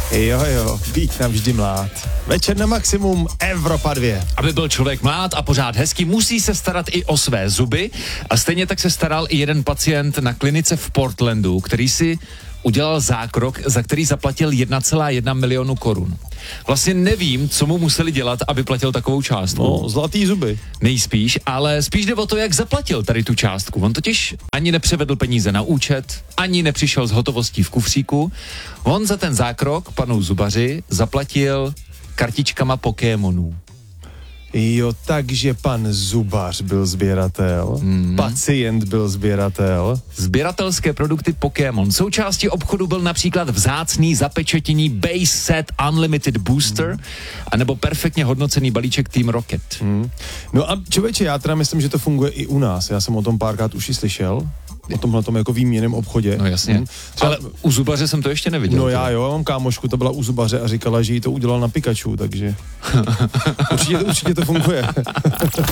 Jo, být navždy mlád. Večer na maximum, Evropa 2. Aby byl člověk mlád a pořád hezký, musí se starat i o své zuby a stejně tak se staral i jeden pacient na klinice v Portlandu, který si udělal zákrok, za který zaplatil 1,1 milionu korun. Vlastně nevím, co mu museli dělat, aby platil takovou částku. No, zlatý zuby. Nejspíš, ale spíš jde o to, jak zaplatil tady tu částku. On totiž ani nepřevedl peníze na účet, ani nepřišel s hotovostí v kufříku. On za ten zákrok panu zubaři zaplatil kartičkama Pokémonů. Jo, takže pan zubař byl sběratel, pacient byl sběratel. Sběratelské produkty Pokémon. Součástí obchodu byl například vzácný zapečetění Base Set Unlimited Booster anebo perfektně hodnocený balíček Team Rocket. No a člověče, já teda myslím, že to funguje i u nás. Já jsem o tom párkrát už i slyšel. O tomhletom jako výměnném obchodě. No jasně. Třeba, ale u zubaře jsem to ještě neviděl. No já mám kámošku, to byla u zubaře a říkala, že jí to udělal na Pikachu, takže určitě to funguje.